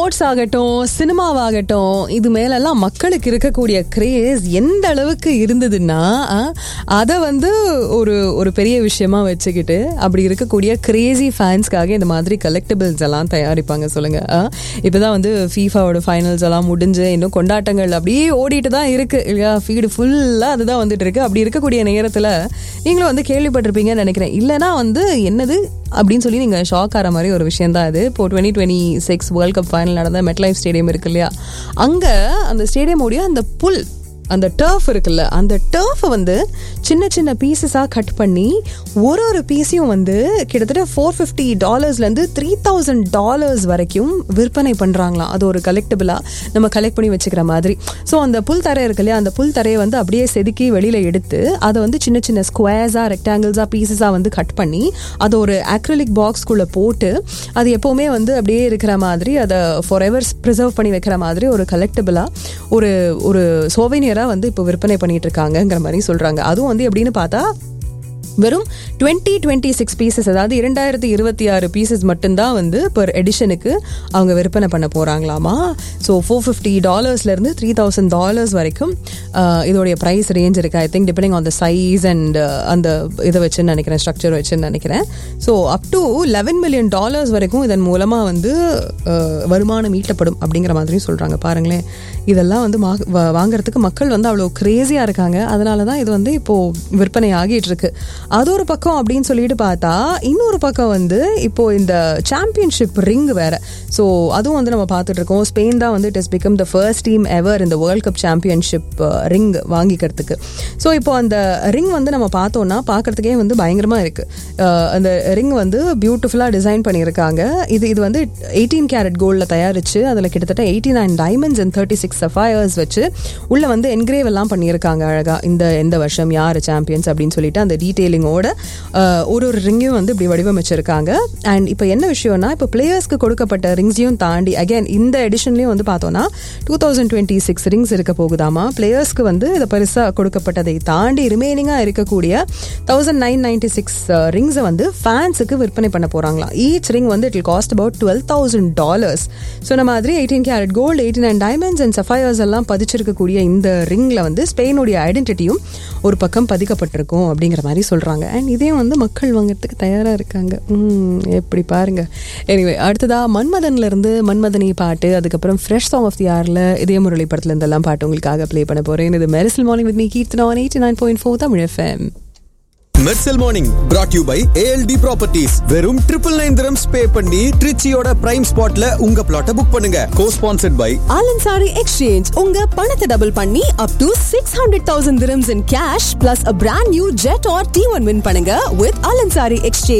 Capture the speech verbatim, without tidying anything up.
Sports ஆகட்டும், சினிமாவாகட்டும், இது மேலெல்லாம் மக்களுக்கு இருக்கக்கூடிய கிரேஸ் எந்த அளவுக்கு இருந்ததுன்னா அதை வந்து ஒரு ஒரு பெரிய விஷயமா வச்சுக்கிட்டு அப்படி இருக்கக்கூடிய கிரேசி ஃபேன்ஸ்க்காக இந்த மாதிரி கலெக்டிபிள்ஸ் எல்லாம் தயாரிப்பாங்க. சொல்லுங்க, இப்போதான் வந்து ஃபீஃபாவோட ஃபைனல்ஸ் எல்லாம் முடிஞ்சு இன்னும் கொண்டாட்டங்கள் அப்படியே ஓடிட்டு தான் இருக்கு இல்லையா? ஃபீடு ஃபுல்லாக அதுதான் வந்துட்டு இருக்கு. அப்படி இருக்கக்கூடிய நேரத்தில் நீங்களும் வந்து கேள்விப்பட்டிருப்பீங்கன்னு நினைக்கிறேன். இல்லைனா வந்து என்னது அப்படின்னு சொல்லி நீங்கள் ஷாக் ஆகிற மாதிரி ஒரு விஷயம் தான் இது. இப்போ twenty twenty six world cup final நடந்த மெட்லைஃப் ஸ்டேடியம் இருக்கு இல்லையா, அங்கே அந்த ஸ்டேடியமோடைய அந்த புல், அந்த டர்ஃப் இருக்குல்ல, அந்த டர்ஃபை வந்து சின்ன சின்ன பீசஸாக கட் பண்ணி ஒரு ஒரு பீஸையும் வந்து கிட்டத்தட்ட four fifty டாலர்ஸ்லேருந்து three thousand dollars வரைக்கும் விற்பனை பண்ணுறாங்களாம். அது ஒரு கலெக்டபிளாக நம்ம கலெக்ட் பண்ணி வச்சுக்கிற மாதிரி. ஸோ அந்த புல் தரை இருக்கு இல்லையா, அந்த புல் தரையை வந்து அப்படியே செதுக்கி வெளியில் எடுத்து அதை வந்து சின்ன சின்ன ஸ்கொயர்ஸாக, ரெக்டாங்கிள்ஸாக, பீசஸாக வந்து கட் பண்ணி அதை ஒரு அக்ரிலிக் பாக்ஸ்குள்ளே போட்டு அது எப்போவுமே வந்து அப்படியே இருக்கிற மாதிரி அதை ஃபார் எவர்ஸ் ப்ரிசர்வ் பண்ணி வைக்கிற மாதிரி ஒரு கலெக்டபிளாக ஒரு ஒரு சோவெனியர் வந்து இப்போ விற்பனை பண்ணிட்டு இருக்காங்கிற மாதிரி சொல்றாங்க. அதுவும் வந்து எப்படின்னு பார்த்தா வெறும் டுவெண்ட்டி டுவெண்ட்டி சிக்ஸ் பீசஸ், அதாவது இரண்டாயிரத்தி இருபத்தி ஆறு பீசஸ் மட்டும்தான் வந்து பெர் எடிஷனுக்கு அவங்க விற்பனை பண்ண போறாங்களாமா. ஸோ ஃபோர் ஃபிஃப்டி டாலர்ஸ்ல இருந்து த்ரீ தௌசண்ட் டாலர்ஸ் வரைக்கும் இதோடைய ப்ரைஸ் ரேஞ்ச் இருக்கு. I think depending on the size and அந்த இதை வச்சுன்னு நினைக்கிறேன், ஸ்ட்ரக்சர் வச்சுன்னு நினைக்கிறேன். So up to eleven million dollars வரைக்கும் இதன் மூலமா வந்து வருமானம் ஈட்டப்படும் அப்படிங்கிற மாதிரி சொல்றாங்க. பாருங்களேன், இதெல்லாம் வந்து வாங்குறதுக்கு மக்கள் வந்து அவ்வளோ கிரேசியா இருக்காங்க. அதனால தான் இது வந்து இப்போ விற்பனை ஆகிட்டு இருக்கு. அது ஒரு பக்கம் அப்படின்னு சொல்லிட்டு பார்த்தா, இன்னொரு பக்கம் வந்து இப்போ இந்த சாம்பியன்ஷிப் ரிங் வேற. ஸோ அதுவும் வந்து நம்ம பார்த்துட்டு இருக்கோம். ஸ்பெயின் தான் வந்து it is become the first team எவர் இந்த world cup championship ring வாங்கிக்கிறதுக்கு. So இப்போ அந்த ரிங் வந்து நம்ம பார்த்தோம்னா பார்க்கறதுக்கே வந்து பயங்கரமா இருக்கு. அந்த ரிங் வந்து பியூட்டிஃபுல்லாக டிசைன் பண்ணியிருக்காங்க. இது இது வந்து எயிட்டீன் கேரட் கோல்டில் தயாரிச்சு அதில் கிட்டத்தட்ட eighty nine diamonds and thirty six சஃபயர்ஸ் வச்சு உள்ள வந்து என்கிரேவ் எல்லாம் பண்ணியிருக்காங்க அழகா. இந்த எந்த வருஷம் யார் சாம்பியன்ஸ் அப்படின்னு சொல்லிட்டு அந்த டீட்டெயிலிங்கோட ஒரு ஒரு ரிங்கையும் வந்து இப்படி வடிவமைச்சிருக்காங்க. அண்ட் இப்போ என்ன விஷயம்னா, இப்போ பிளேயர்ஸ்க்கு கொடுக்கப்பட்ட ரிங்ஸையும் தாண்டி அகைன் இந்த எடிஷன்லையும் வந்து பார்த்தோம்னா two thousand twenty six rings இருக்க போகுதாமா. பிளேயர்ஸ்க்கு வந்து இதை பெருசாக கொடுக்கப்பட்டதை தாண்டி ரிமைனிங்காக இருக்கக்கூடிய தௌசண்ட் நைன் நைன்டி சிக்ஸ் ரிங்ஸை வந்து ஃபேன்ஸுக்கு விற்பனை பண்ண போறாங்களாம். ஈச் ரிங் வந்து it will cost about twelve thousand dollars. சொன்ன மாதிரி eighteen carat gold, eighty nine diamonds and சஃபயர்ஸ் எல்லாம் பதிச்சிருக்கக்கூடிய இந்த ரிங்ல வந்து ஸ்பெயினுடைய ஐடென்டிட்டியும் ஒரு பக்கம் பதிக்கப்பட்டிருக்கும் அப்படிங்கிற மாதிரி சொல்றாங்க. அண்ட் இதையும் வந்து மக்கள் வாங்கிறதுக்கு தயாரா இருக்காங்க. எப்படி பாருங்க. எனிவே, அடுத்ததா மன்மதன்ல இருந்து மன்மதனி பாட்டு, அதுக்கப்புறம் ஃப்ரெஷ் சாங் ஆஃப் தி ஆர்ல இதய முரளி படத்துல இருந்தெல்லாம் பாட்டு உங்களுக்காக ப்ளே பண்ண போறேன். இது Mersal morning with me Keerthana on eighty nine point four Tamil FM. Mersal morning brought you by A L D properties. வெறும் ட்ரிபிள் நைன் திரம்ஸ் பே பண்ணி ட்ரிச்சியோட பிரைம் ஸ்பாட்ல உங்க பிளாட்டை புக் பண்ணுங்க. Co-sponsored by ஆலன்சாரி exchange. உங்க பணத்தை டபுள் பண்ணி up to six hundred thousand dirhams in cash plus a brand new jet or T one win பண்ணுங்க with ஆலன்சாரி எக்ஸ்சேஞ்ச்.